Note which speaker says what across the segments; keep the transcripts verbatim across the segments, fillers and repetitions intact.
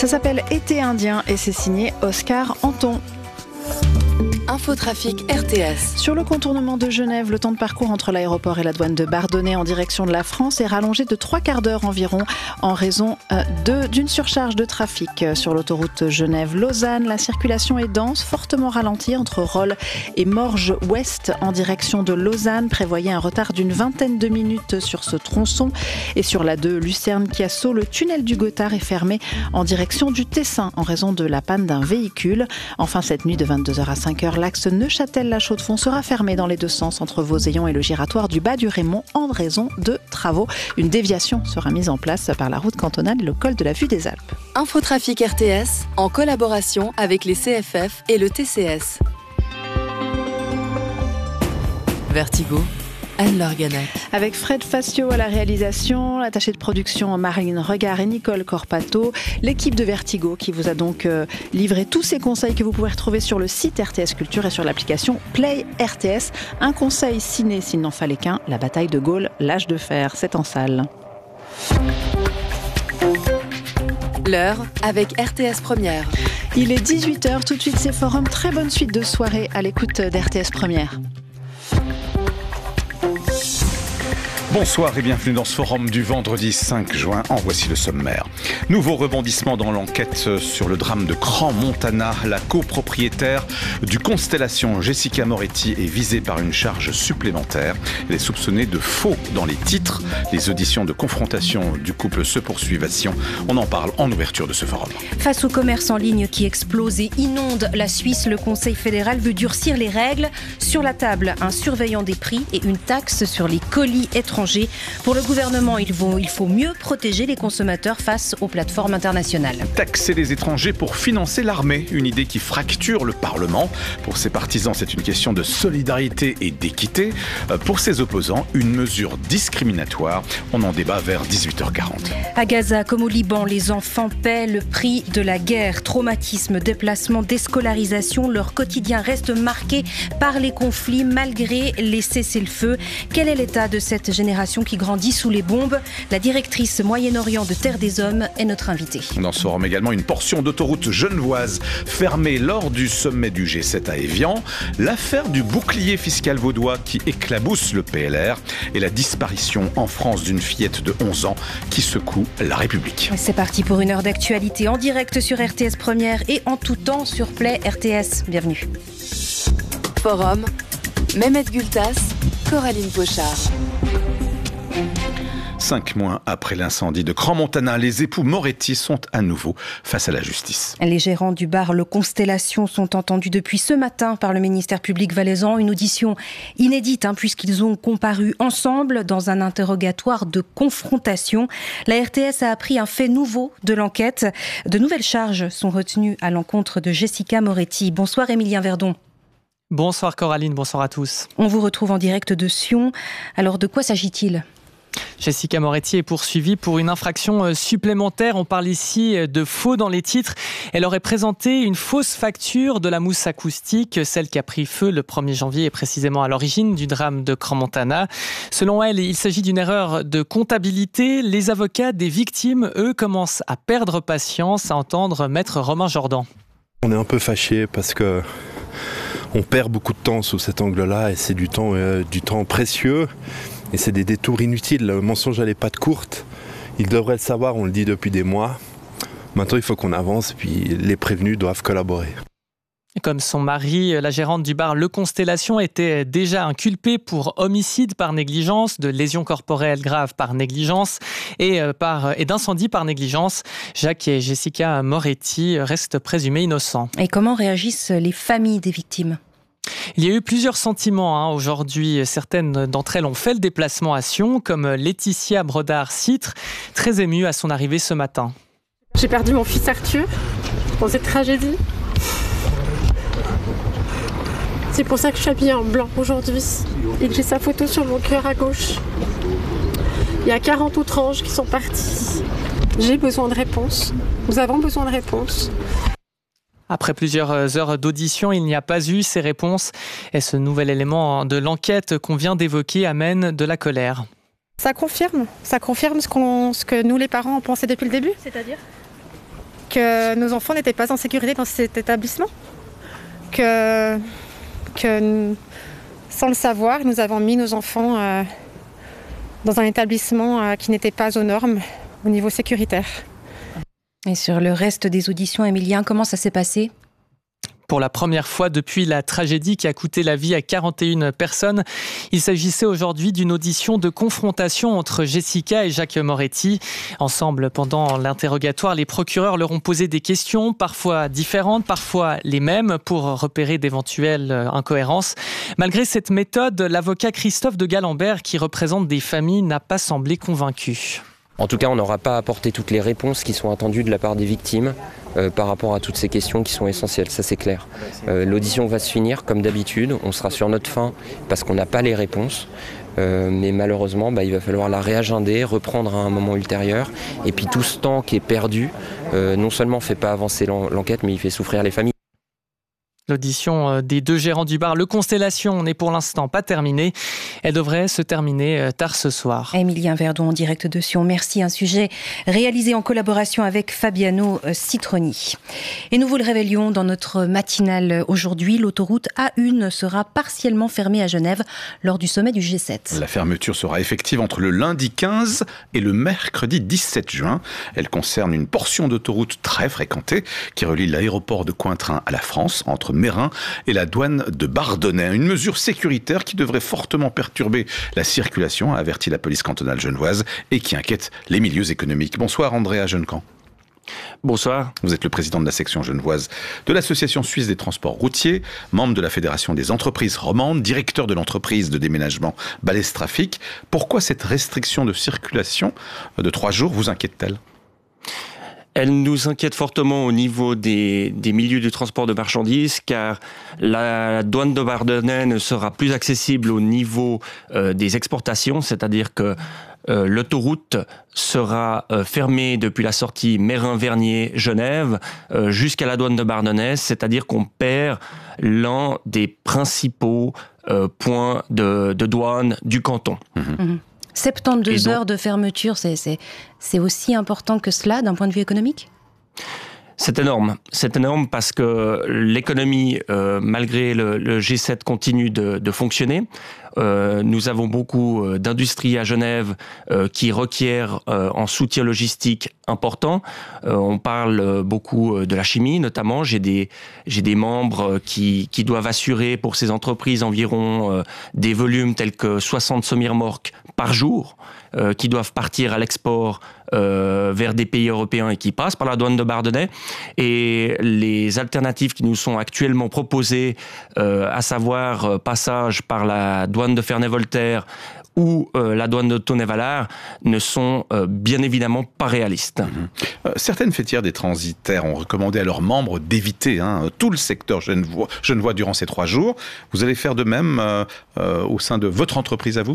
Speaker 1: Ça s'appelle Été indien et c'est signé Oscar Anton.
Speaker 2: Infotrafic R T S.
Speaker 1: Sur le contournement de Genève, le temps de parcours entre l'aéroport et la douane de Bardonnay en direction de la France est rallongé de trois quarts d'heure environ en raison de, d'une surcharge de trafic. Sur l'autoroute Genève-Lausanne, la circulation est dense, fortement ralentie entre Rolle et Morges-Ouest en direction de Lausanne. Prévoyez un retard d'une vingtaine de minutes sur ce tronçon. Et sur la deux Lucerne-Chiasso, le tunnel du Gothard est fermé en direction du Tessin en raison de la panne d'un véhicule. Enfin, cette nuit de vingt-deux heures à cinq heures, l'axe Neuchâtel-La Chaux-de-Fonds sera fermé dans les deux sens entre Vauséon et le giratoire du Bas du Raymond en raison de travaux. Une déviation sera mise en place par la route cantonale et le col de la Vue des Alpes.
Speaker 2: Infotrafic R T S en collaboration avec les C F F et le T C S. Vertigo, Anne-Laure Ganac.
Speaker 1: Avec Fred Facio à la réalisation, l'attachée de production Marine Regard et Nicole Corpato, l'équipe de Vertigo qui vous a donc euh, livré tous ces conseils que vous pouvez retrouver sur le site R T S Culture et sur l'application Play R T S. Un conseil ciné s'il n'en fallait qu'un, la bataille de Gaulle, l'âge de fer, c'est en salle.
Speaker 2: L'heure avec R T S Première.
Speaker 1: Il est dix-huit heures, tout de suite c'est Forum, très bonne suite de soirée à l'écoute d'R T S Première.
Speaker 3: Bonsoir et bienvenue dans ce forum du vendredi cinq juin. En voici le sommaire. Nouveau rebondissement dans l'enquête sur le drame de Crans-Montana. La copropriétaire du Constellation, Jessica Moretti, est visée par une charge supplémentaire. Elle est soupçonnée de faux dans les titres. Les auditions de confrontation du couple se poursuivent à Sion. On en parle en ouverture de ce forum.
Speaker 4: Face au commerce en ligne qui explose et inonde la Suisse, le Conseil fédéral veut durcir les règles. Sur la table, un surveillant des prix et une taxe sur les colis étrangers. Pour le gouvernement, il faut, il faut mieux protéger les consommateurs face aux plateformes internationales.
Speaker 3: Taxer les étrangers pour financer l'armée, une idée qui fracture le Parlement. Pour ses partisans, c'est une question de solidarité et d'équité. Pour ses opposants, une mesure discriminatoire. On en débat vers dix-huit heures quarante.
Speaker 4: À Gaza, comme au Liban, les enfants paient le prix de la guerre. Traumatisme, déplacement, déscolarisation, leur quotidien reste marqué par les conflits malgré les cessez-le-feu. Quel est l'état de cette génération qui grandit sous les bombes? La directrice Moyen-Orient de Terre des Hommes est notre invitée.
Speaker 3: Dans ce forum également, une portion d'autoroute genevoise fermée lors du sommet du G sept à Évian, l'affaire du bouclier fiscal vaudois qui éclabousse le P L R et la disparition en France d'une fillette de onze ans qui secoue la République.
Speaker 4: C'est parti pour une heure d'actualité en direct sur R T S Première et en tout temps sur Play R T S. Bienvenue.
Speaker 2: Forum, Mehmet Gültas, Coraline Pochard.
Speaker 3: Cinq mois après l'incendie de Crans-Montana, les époux Moretti sont à nouveau face à la justice.
Speaker 4: Les gérants du bar Le Constellation sont entendus depuis ce matin par le ministère public valaisan. Une audition inédite hein, puisqu'ils ont comparu ensemble dans un interrogatoire de confrontation. La R T S a appris un fait nouveau de l'enquête. De nouvelles charges sont retenues à l'encontre de Jessica Moretti. Bonsoir Émilien Verdon.
Speaker 5: Bonsoir Coraline, bonsoir à tous.
Speaker 4: On vous retrouve en direct de Sion. Alors de quoi s'agit-il ?
Speaker 5: Jessica Moretti est poursuivie pour une infraction supplémentaire. On parle ici de faux dans les titres. Elle aurait présenté une fausse facture de la mousse acoustique, celle qui a pris feu le premier janvier et précisément à l'origine du drame de Crans-Montana. Selon elle, il s'agit d'une erreur de comptabilité. Les avocats des victimes, eux, commencent à perdre patience, à entendre Maître Romain Jordan.
Speaker 6: On est un peu fâchés parce que on perd beaucoup de temps sous cet angle-là et c'est du temps, euh, du temps précieux. Et c'est des détours inutiles. Le mensonge à l'épate courte, ils devraient le savoir, on le dit depuis des mois. Maintenant, il faut qu'on avance, puis les prévenus doivent collaborer.
Speaker 5: Comme son mari, la gérante du bar Le Constellation était déjà inculpée pour homicide par négligence, de lésions corporelles graves par négligence et, par, et d'incendie par négligence. Jacques et Jessica Moretti restent présumés innocents.
Speaker 4: Et comment réagissent les familles des victimes ?
Speaker 5: Il y a eu plusieurs sentiments hein, aujourd'hui. Certaines d'entre elles ont fait le déplacement à Sion, comme Laetitia Brodard-Citre, très émue à son arrivée ce matin.
Speaker 7: J'ai perdu mon fils Arthur dans cette tragédie. C'est pour ça que je suis habillée en blanc aujourd'hui et que j'ai sa photo sur mon cœur à gauche. Il y a quarante autres anges qui sont partis. J'ai besoin de réponses. Nous avons besoin de réponses.
Speaker 5: Après plusieurs heures d'audition, il n'y a pas eu ces réponses. Et ce nouvel élément de l'enquête qu'on vient d'évoquer amène de la colère.
Speaker 7: Ça confirme, ça confirme ce, qu'on, ce que nous les parents ont pensé depuis le début.
Speaker 8: C'est-à-dire ?
Speaker 7: que nos enfants n'étaient pas en sécurité dans cet établissement, que, que sans le savoir, nous avons mis nos enfants euh, dans un établissement euh, qui n'était pas aux normes au niveau sécuritaire.
Speaker 4: Et sur le reste des auditions, Emilien, comment ça s'est passé ?
Speaker 5: Pour la première fois depuis la tragédie qui a coûté la vie à quarante et une personnes, il s'agissait aujourd'hui d'une audition de confrontation entre Jessica et Jacques Moretti. Ensemble, pendant l'interrogatoire, les procureurs leur ont posé des questions, parfois différentes, parfois les mêmes, pour repérer d'éventuelles incohérences. Malgré cette méthode, l'avocat Christophe de Galambert, qui représente des familles, n'a pas semblé convaincu.
Speaker 8: En tout cas, on n'aura pas apporté toutes les réponses qui sont attendues de la part des victimes euh, par rapport à toutes ces questions qui sont essentielles, ça c'est clair. Euh, l'audition va se finir comme d'habitude, on sera sur notre faim parce qu'on n'a pas les réponses. Euh, mais malheureusement, bah, il va falloir la réagender, reprendre à un moment ultérieur. Et puis tout ce temps qui est perdu, euh, non seulement ne fait pas avancer l'enquête, mais il fait souffrir les familles.
Speaker 5: L'audition des deux gérants du bar Le Constellation n'est pour l'instant pas terminée. Elle devrait se terminer tard ce soir.
Speaker 4: Emilien Verdon en direct de Sion. Merci. Un sujet réalisé en collaboration avec Fabiano Citroni. Et nous vous le révélions dans notre matinale aujourd'hui. L'autoroute A un sera partiellement fermée à Genève lors du sommet du G sept.
Speaker 3: La fermeture sera effective entre le lundi quinze et le mercredi dix-sept juin. Elle concerne une portion d'autoroute très fréquentée qui relie l'aéroport de Cointrin à la France, entre Mérin et la douane de Bardonnay. Une mesure sécuritaire qui devrait fortement perturber la circulation, a averti la police cantonale genevoise, et qui inquiète les milieux économiques. Bonsoir Andrea Jeunecamp.
Speaker 9: Bonsoir.
Speaker 3: Vous êtes le président de la section genevoise de l'Association suisse des transports routiers, membre de la Fédération des entreprises romandes, directeur de l'entreprise de déménagement Balèze Trafic. Pourquoi cette restriction de circulation de trois jours vous inquiète-t-elle ?
Speaker 9: Elle nous inquiète fortement au niveau des, des milieux du transport de marchandises, car la douane de Bardonnay ne sera plus accessible au niveau euh, des exportations, c'est-à-dire que euh, l'autoroute sera euh, fermée depuis la sortie Mérin-Vernier-Genève euh, jusqu'à la douane de Bardonnay, c'est-à-dire qu'on perd l'un des principaux euh, points de, de douane du canton. Mmh.
Speaker 4: Mmh. soixante-douze
Speaker 9: donc,
Speaker 4: heures de fermeture, c'est, c'est, c'est aussi important que cela d'un point de vue économique ?
Speaker 9: C'est énorme. C'est énorme parce que l'économie, euh, malgré le, le G sept, continue de, de fonctionner. Euh, nous avons beaucoup d'industries à Genève euh, qui requièrent euh, un soutien logistique important. Euh, on parle beaucoup de la chimie, notamment. J'ai des, j'ai des membres qui, qui doivent assurer pour ces entreprises environ euh, des volumes tels que soixante semi-remorques par jour, euh, qui doivent partir à l'export euh, vers des pays européens et qui passent par la douane de Bardonnay. Et les alternatives qui nous sont actuellement proposées, euh, à savoir euh, passage par la douane de Ferney-Voltaire ou euh, la douane de Tonnet-Valard, ne sont euh, bien évidemment pas réalistes.
Speaker 3: Mmh. Euh, certaines fêtières des transitaires ont recommandé à leurs membres d'éviter hein, tout le secteur genevois, genevois durant ces trois jours. Vous allez faire de même euh, euh, au sein de votre entreprise à vous ?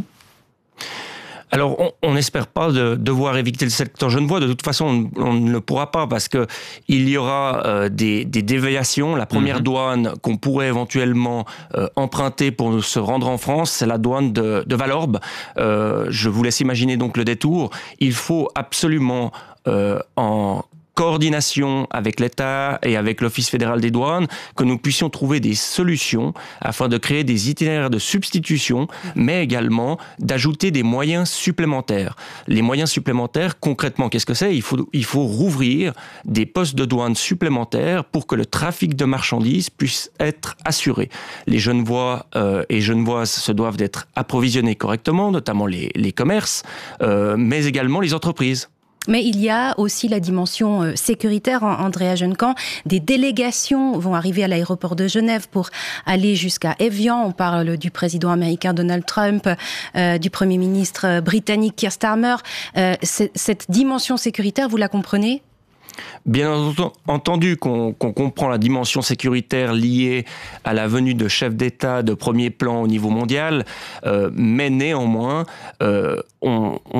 Speaker 9: Alors, on n'espère pas de devoir éviter le secteur genevois. De toute façon, on, on ne le pourra pas parce que il y aura euh, des, des déviations. La première mmh. douane qu'on pourrait éventuellement euh, emprunter pour se rendre en France, c'est la douane de, de Valorbe. Euh, je vous laisse imaginer donc le détour. Il faut absolument euh, en coordination avec l'État et avec l'Office fédéral des douanes, que nous puissions trouver des solutions afin de créer des itinéraires de substitution, mais également d'ajouter des moyens supplémentaires. Les moyens supplémentaires, concrètement, qu'est-ce que c'est ? Il faut, il faut rouvrir des postes de douane supplémentaires pour que le trafic de marchandises puisse être assuré. Les Genevois euh, et Genevoises se doivent d'être approvisionnés correctement, notamment les, les commerces, euh, mais également les entreprises.
Speaker 4: Mais il y a aussi la dimension sécuritaire, Andrea Jeunecamp. Des délégations vont arriver à l'aéroport de Genève pour aller jusqu'à Évian. On parle du président américain Donald Trump, euh, du Premier ministre britannique Keir Starmer. Euh, cette dimension sécuritaire, vous la comprenez ?
Speaker 9: Bien entendu qu'on, qu'on comprend la dimension sécuritaire liée à la venue de chefs d'État de premier plan au niveau mondial, euh, mais néanmoins, euh, on, on